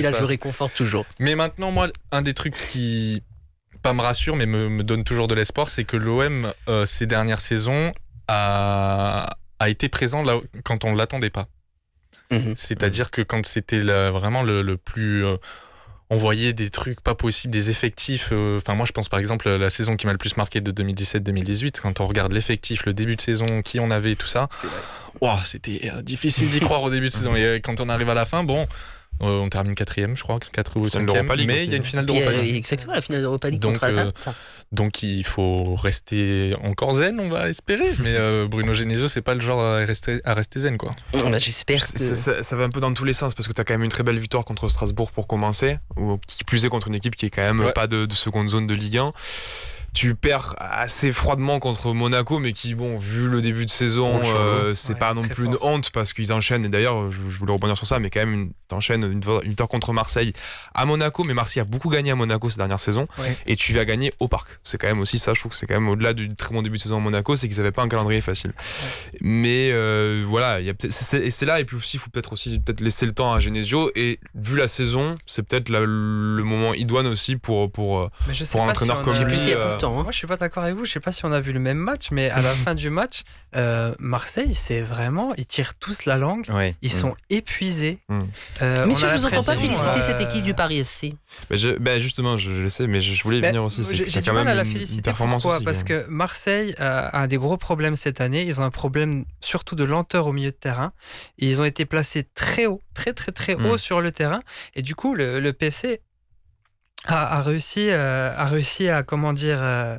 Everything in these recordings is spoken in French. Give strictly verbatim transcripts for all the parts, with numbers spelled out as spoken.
se passe. je réconforte toujours. Mais maintenant, moi, un des trucs qui, pas me rassure, mais me, me donne toujours de l'espoir, c'est que l'O M, euh, ces dernières saisons, a, a été présent là quand on ne l'attendait pas. Mmh. C'est-à-dire que quand c'était le, vraiment le, le plus... Euh, on voyait des trucs pas possibles, des effectifs... Enfin, euh, moi, je pense par exemple la saison qui m'a le plus marqué de deux mille dix-sept deux mille dix-huit, quand on regarde l'effectif, le début de saison, qui on avait, tout ça, wow, c'était euh, difficile d'y croire au début de saison. Et euh, quand on arrive à la fin, bon... Euh, on termine quatrième, je crois, quatre ou cinquième, mais il y a une finale d'Europa League. Exactement, la finale d'Europa League donc, contre euh, Atalanta. Donc il faut rester encore zen, on va espérer. Mais euh, Bruno Genesio, c'est pas le genre à rester, à rester zen, quoi. Bah, j'espère que... ça, ça, ça va un peu dans tous les sens, parce que tu as quand même une très belle victoire contre Strasbourg pour commencer, ou qui plus est contre une équipe qui est quand même ouais. pas de, de seconde zone de Ligue un. Tu perds assez froidement contre Monaco, mais qui, bon, vu le début de saison, oh, euh, c'est ouais, pas non plus fort. Une honte, parce qu'ils enchaînent, et d'ailleurs, je, je voulais rebondir sur ça, mais quand même, une, t'enchaînes une, une victoire contre Marseille à Monaco, mais Marseille a beaucoup gagné à Monaco ces dernières saisons, ouais. et tu vas gagner au Parc. C'est quand même aussi ça, je trouve que c'est quand même au-delà du très bon début de saison à Monaco, c'est qu'ils n'avaient pas un calendrier facile. Ouais. Mais euh, voilà, y a c'est, c'est, et c'est là, et puis aussi, il faut peut-être aussi peut-être laisser le temps à Genesio, et vu la saison, c'est peut-être la, le moment idoine aussi pour, pour, pour un entraîneur si comme lui. Euh, Hein. Moi je suis pas d'accord avec vous, je sais pas si on a vu le même match, mais à la fin du match, euh, Marseille, c'est vraiment, ils tirent tous la langue, ouais. ils mmh. sont épuisés. Mmh. Euh, Messieurs, je vous entends pas féliciter euh... cette équipe du Paris F C. Bah je, bah justement, je, je le sais, mais je, je voulais bah, venir aussi. C'est, j'ai j'ai du mal à la féliciter. Pourquoi ? Parce que Marseille a, a des gros problèmes cette année. Ils ont un problème surtout de lenteur au milieu de terrain. Et ils ont été placés très haut, très très très haut mmh. sur le terrain. Et du coup, le, le P F C a, a réussi, euh, a réussi à comment dire. Euh,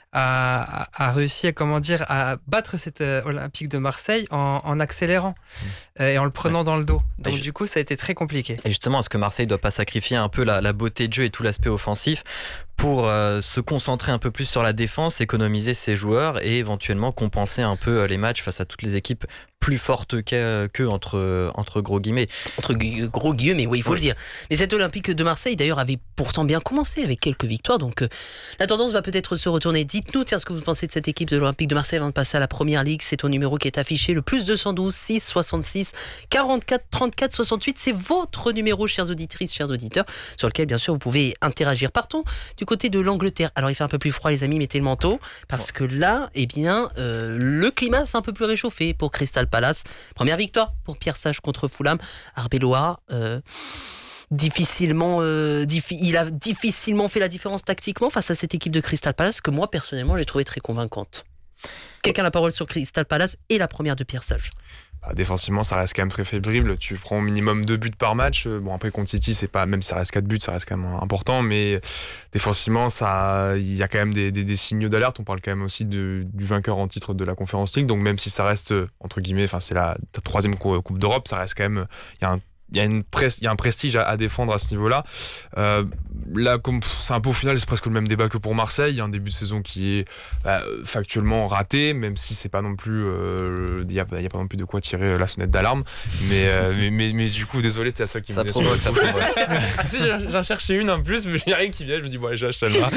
A, a réussi à, comment dire, à battre cet euh, Olympique de Marseille en, en accélérant mmh. euh, et en le prenant ouais. dans le dos. Donc je... du coup, ça a été très compliqué. Et justement, est-ce que Marseille ne doit pas sacrifier un peu la, la beauté de jeu et tout l'aspect offensif pour euh, se concentrer un peu plus sur la défense, économiser ses joueurs et éventuellement compenser un peu les matchs face à toutes les équipes plus fortes qu'eux, qu'eux entre, entre gros guillemets. Entre gu- gros guillemets, oui, il faut oui. le dire. Mais cet Olympique de Marseille, d'ailleurs, avait pourtant bien commencé avec quelques victoires. Donc euh, la tendance va peut-être se retourner. Dites-nous tiens, ce que vous pensez de cette équipe de l'Olympique de Marseille avant de passer à la Première Ligue. C'est ton numéro qui est affiché, le plus deux cent douze, six, soixante-six, quarante-quatre, trente-quatre, soixante-huit. C'est votre numéro, chères auditrices, chers auditeurs, sur lequel, bien sûr, vous pouvez interagir. Partons du côté de l'Angleterre. Alors, il fait un peu plus froid, les amis, mettez le manteau. Parce que là, eh bien, euh, le climat s'est un peu plus réchauffé pour Crystal Palace. Première victoire pour Pierre Sage contre Fulham. Arbeloa, euh, difficilement, euh, diffi- il a difficilement fait la différence tactiquement face à cette équipe de Crystal Palace que moi, personnellement, j'ai trouvé très convaincante. Quelqu'un a la parole sur Crystal Palace et la première de Pierre Sage. Défensivement, ça reste quand même très fébrile. Tu prends au minimum deux buts par match. Bon, après, contre City, c'est pas, même si ça reste quatre buts, ça reste quand même important. Mais défensivement, ça, il y a quand même des, des, des signaux d'alerte. On parle quand même aussi de, du vainqueur en titre de la Conference League. Donc, même si ça reste, entre guillemets, enfin, c'est la, la troisième Coupe d'Europe, ça reste quand même, il y a un Il y, a une pres- il y a un prestige à, à défendre à ce niveau-là. Euh, là, comme pff, c'est un peu au final, c'est presque le même débat que pour Marseille. Il y a un début de saison qui est bah, factuellement raté, même si c'est pas non plus, euh, il y a, il y a pas non plus de quoi tirer la sonnette d'alarme. Mais, euh, mais, mais, mais du coup, désolé, c'était la seule qui me venait sur le. Tu sais, j'en, j'en cherchais une en plus, mais il n'y a rien qui vient. Je me dis bon, allez, j'achète celle-là.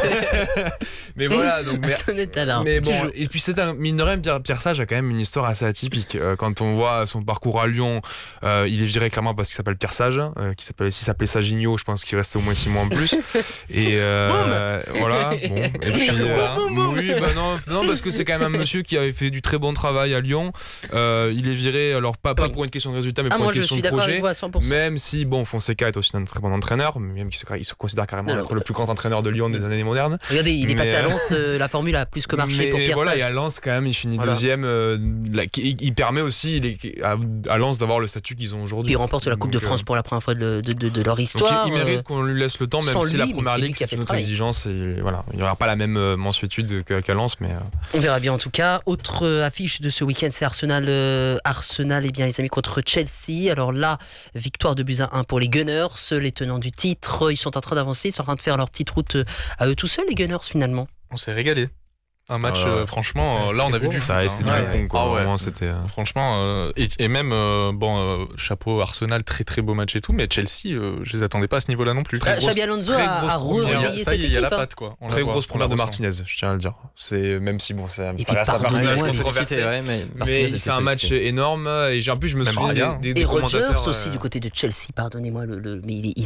Mais voilà, donc. Mais, sonnette d'alarme. Mais bon, et puis c'est un mine de rien, Pierre, Pierre Sage a quand même une histoire assez atypique. Euh, quand on voit son parcours à Lyon, euh, il est viré clairement parce qu'il s'appelle Pierre Sage, euh, qui s'appelait, s'il s'appelait Saginho, je pense qu'il restait au moins six mois en plus. Et euh, voilà. Bon. Et puis, euh, oui, bah non, non, parce que c'est quand même un monsieur qui avait fait du très bon travail à Lyon. Euh, il est viré, alors pas, pas oui. pour une question de résultat, mais ah, pour moi, une question de projet. Même si, bon, Fonseca est aussi un très bon entraîneur, même qu'il se, il se considère carrément alors, être le plus grand entraîneur de Lyon des années modernes. Regardez, il est mais, passé à Lens, euh, la formule a plus que marché mais, pour Pierre voilà, Sage. Et à Lens, quand même, il finit voilà. deuxième. Euh, là, il, il permet aussi il est, à, à Lens d'avoir le statut qu'ils ont aujourd'hui. Puis il remporte la Coupe de France pour la première fois de, de, de, de leur histoire. Donc il, il mérite qu'on lui laisse le temps, même si lui, la première ligue c'est une autre exigence. Et voilà, il n'y aura pas la même mansuétude qu'à Lens, mais. On verra bien en tout cas. Autre affiche de ce week-end, c'est Arsenal. Euh, Arsenal, eh bien les amis, contre Chelsea. Alors là, victoire de buts à un pour les Gunners, les tenants du titre. Ils sont en train d'avancer, ils sont en train de faire leur petite route à eux tout seuls, les Gunners finalement. On s'est régalé. Un match, euh, euh, franchement, ouais, là on a vu du ça, c'était bien ouais. quoi. Ah ouais. Vraiment, c'était. Euh... Franchement, euh, et, et même, euh, bon, euh, chapeau Arsenal, très très beau match et tout, mais Chelsea, euh, je les attendais pas à ce niveau-là non plus. Très Xabi Alonso a, a réveillé cette équipe. Il y a la patte quoi. On très grosse première de Martinez, je tiens à le dire. C'est même si bon, ça, ça reste un personnage controversé, ouais, mais, mais il fait un match énorme et j'ai en plus je me souviens des, des, des et Rodgers aussi du côté de Chelsea, pardonnez-moi le, le mais il est, il